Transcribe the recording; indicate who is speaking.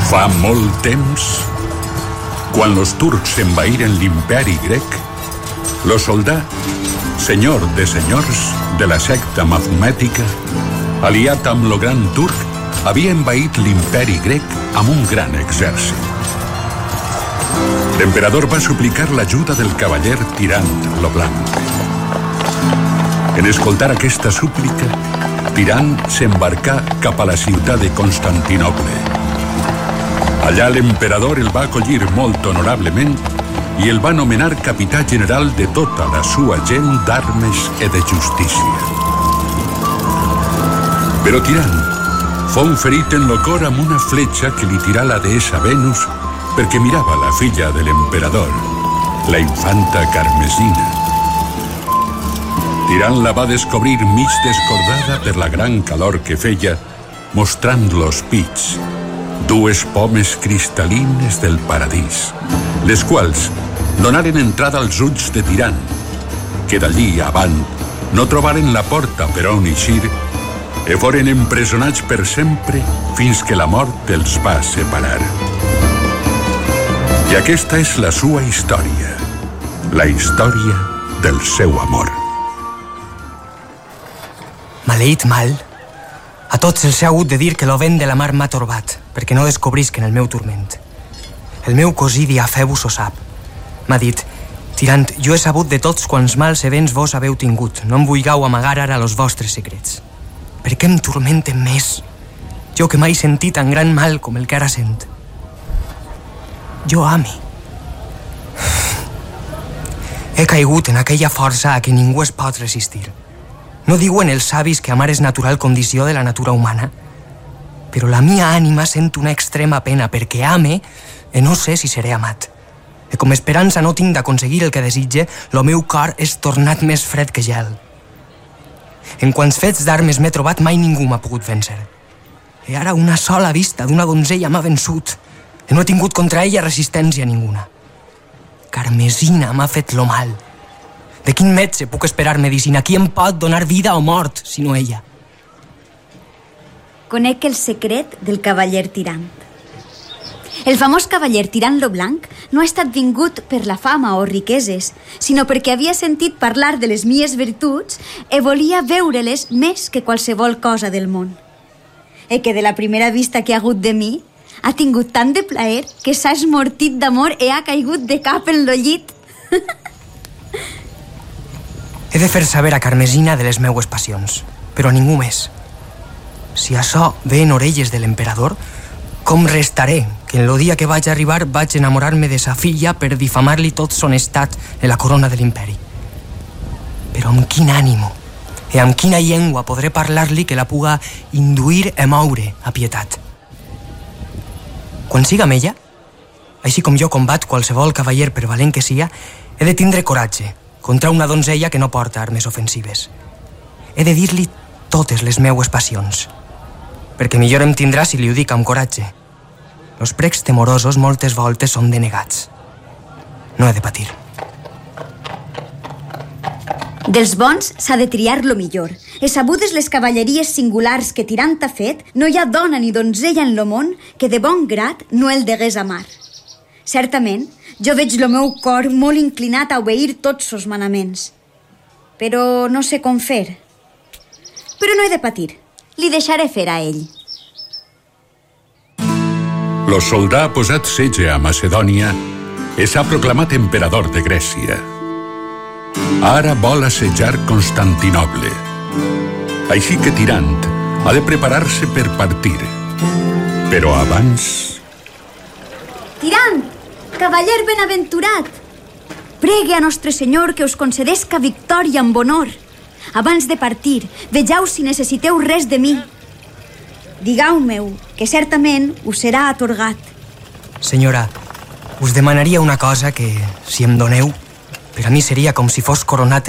Speaker 1: Fa molt temps, quan los turcs envaïren l'imperi grec, lo soldà, senyor de senyors de la secta maomètica, aliat amb lo gran turc, havia envaït l'imperi grec amb un gran exèrcit. L'emperador va suplicar l'ajuda del cavaller Tirant lo Blanc. En escoltar aquesta súplica, Tirant s'embarcà cap a la ciutat de Constantinoble. Allà l'emperador el va acollir molt honorablement i el va nomenar capità general de tota la sua gent d'armes i de justícia. Però Tirant fou ferit en lo cor amb una fletxa que li tirà la deessa Venus perquè mirava la filla de l'emperador, la infanta Carmesina. Tirant la va descobrir mig descordada per la gran calor que feia, mostrant los pits, dues pomes cristal·lines del paradís, les quals donaren entrada als ulls de Tirant, que d'allí avant no trobaren la porta per on eixir i foren empresonats per sempre fins que la mort els va separar. I aquesta és la sua història, la història del seu amor.
Speaker 2: Maleït mal, a tots els ha hagut de dir que lo vent de la mar m'ha torbat, perquè no descobrisquen el meu turment. El meu cosí Diafebus ho sap. M'ha dit: Tirant, jo he sabut de tots quants mals e béns vos haveu tingut. No em vulgueu amagar ara los vostres secrets. Per què em turmenten més? Jo que mai sentit tan gran mal com el que ara sent. Jo ame. He caigut en aquella força a què ningú es pot resistir. No diuen els savis que amar és natural condició de la natura humana? Però la mia ànima sent una extrema pena perquè ame i no sé si seré amat. I com esperança no tinc d'aconseguir el que desitge, lo meu cor és tornat més fred que gel. En quants fets d'armes m'he trobat, mai ningú m'ha pogut vèncer. I ara una sola vista d'una donzella m'ha vençut. I no he tingut contra ella resistència ninguna. Carmesina m'ha fet lo mal. De quin metge puc esperar medicina? Qui em pot donar vida o mort, si no ella?
Speaker 3: Conec el secret del cavaller Tirant. El famós cavaller Tirant lo Blanc no ha estat vingut per la fama o riqueses, sinó perquè havia sentit parlar de les mies virtuts i volia veure-les més que qualsevol cosa del món. I que de la primera vista que ha hagut de mi ha tingut tant de plaer que s'ha esmortit d'amor i ha caigut de cap en lo llit.
Speaker 2: He de fer saber a Carmesina de les meues passions, però a ningú més. Si açò ve en orelles de l'emperador, com restaré que en lo dia que vaig arribar vaig enamorar-me de sa filla per difamar-li tot son estat en la corona de l'imperi? Però amb quin ànimo i amb quina llengua podré parlar-li que la puga induir a moure a pietat? Quan siga amb ella, així com jo combat qualsevol cavaller per valent que sia, he de tindre coratge contra una donzella que no porta armes ofensives. He de dir-li totes les meues passions, perquè millor em tindrà si li ho dic amb coratge. Los precs temorosos moltes voltes són denegats. No he de patir.
Speaker 3: Dels bons s'ha de triar lo millor. I sabudes les cavalleries singulars que Tirant ha fet, no hi ha dona ni donzella en lo món que de bon grat no el degués amar. Certament, jo veig lo meu cor molt inclinat a obeir tots sos manaments. Però no sé com fer. Però no he de patir. Li deixaré fer a ell.
Speaker 1: Lo soldà ha posat setge a Macedònia i s'ha proclamat emperador de Grècia. Ara vol assetjar Constantinoble. Així que Tirant ha de preparar-se per partir. Però abans...
Speaker 3: Tirant, cavaller benaventurat, pregue a Nostre Senyor que us concedesca victòria amb honor. Abans de partir, vegeu si necessiteu res de mi. Digueu-meu, que certament us serà atorgat.
Speaker 2: Senyora, us demanaria una cosa que, si em doneu, per a mi seria com si fos coronat